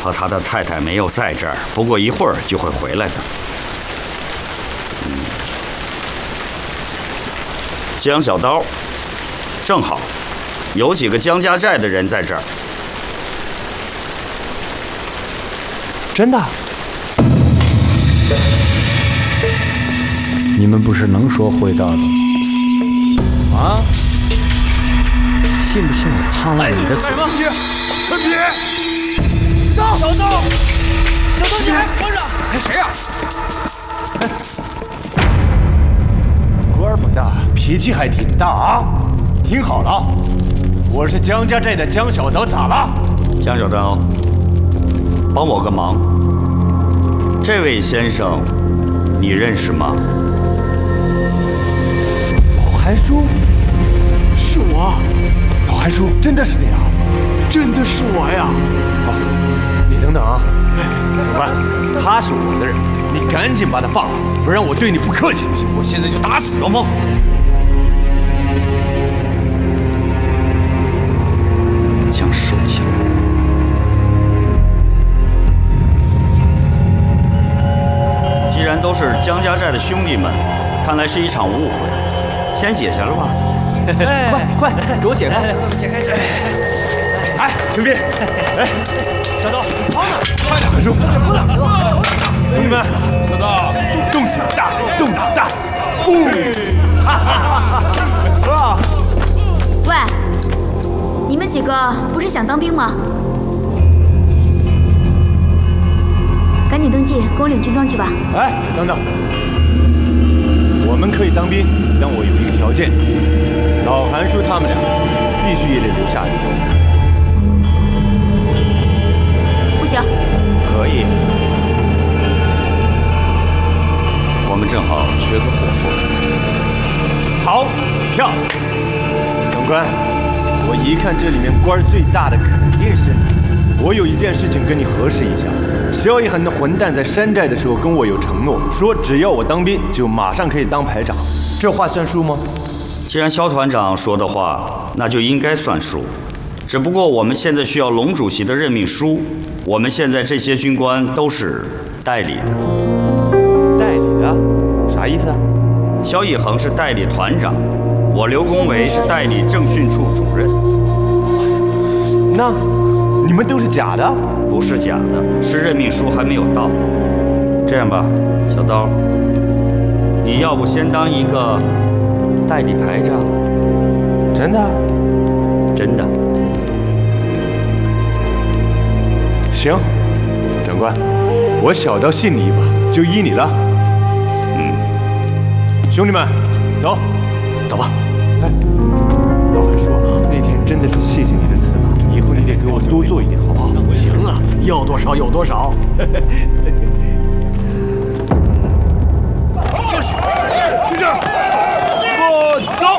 和他的太太没有在这儿，不过一会儿就会回来的。江小刀，正好，有几个江家寨的人在这儿。 真的？ 你们不是能说会道的啊？信不信我烫烂你的嘴？ 陈皮，刀，小刀，你还活着？谁呀？官不大，脾气还挺大啊！听好了，我是江家寨的江小刀，咋了？ 江小刀，帮我个忙。这位先生，你认识吗？ 老韩叔，是我。老韩叔，真的是你啊！真的是我呀！哦，你等等啊，长官，他是我的人，你赶紧把他放了，不然我对你不客气。我现在就打死庄峰。 将收起来。既然都是江家寨的兄弟们，看来是一场误会，先解下了吧。 快，给我解开！解开！来，陈斌，来，小刀，跑呢！快点，韩叔，不能，兄弟们，小刀，动起大，动起大， 喂，你们几个不是想当兵吗？赶紧登记，给我领军装去吧。 哎，等等，我们可以当兵，但我有一个条件，老韩叔他们俩必须也得留下来。 不行。 可以。我们正好缺个伙夫。 好，票。长官，我一看这里面官最大的肯定是你。我有一件事情跟你核实一下。萧一恒的混蛋在山寨的时候跟我有承诺，说只要我当兵就马上可以当排长，这话算数吗？ 既然萧团长说的话，那就应该算数。只不过我们现在需要龙主席的任命书，我们现在这些军官都是代理的。 代理的？啥意思啊？ 萧一恒是代理团长，我刘公维是代理政训处主任。 那你们都是假的？ 不是假的，是任命书还没有到。这样吧，小刀，你要不先当一个代理排长？ 真的？ 真的。 行，长官，我小刀信你一把，就依你了。兄弟们，走，走吧。哎，老韩说那天真的是谢谢你的赐吧，以后你得给我多做一点，好不好？ 行啊，要多少有多少。 休息，听着，我走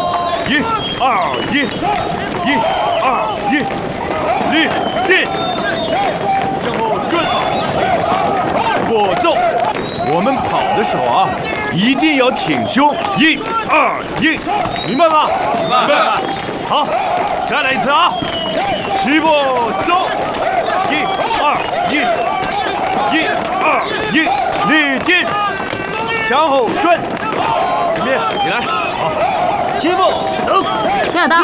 ，1、2、1，1、2、1，立定，向后转，我走。我们跑的时候啊，一定要挺胸，1、2、1，明白吗？明白。好，再来一次啊，齐步走，1、2、1，1、2、1，立定，向后转。这边你来，好，齐步走。 江小刀，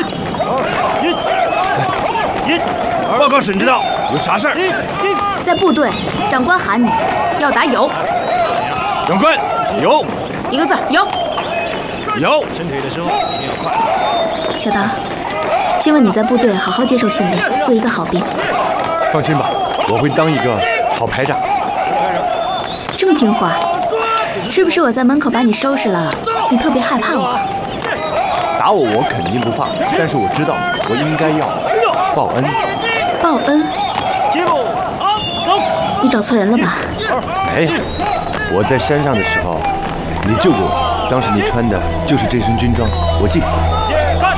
报告沈指导，有啥事儿？ 在部队，长官喊你要打有。 长官，有。 一个字，有。 有。 伸腿的时候一定要快。 小刀，希望你在部队好好接受训练，做一个好兵。 放心吧，我会当一个好排长。 这么听话，是不是我在门口把你收拾了，你特别害怕我？ 打我肯定不怕，但是我知道我应该要报恩。 报恩？ 齐步，好，走。 你找错人了吧？ 没有，我在山上的时候，你救过我，当时你穿的就是这身军装，我记得。 解开。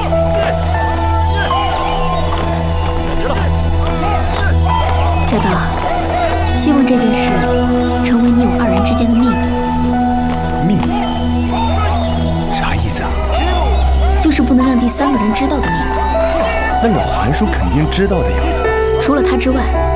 小刀，希望这件事成为你我2人之间的秘密。 秘密？啥意思啊？ 就是不能让第3个人知道的秘密。 那老韩叔肯定知道的呀。 除了他之外，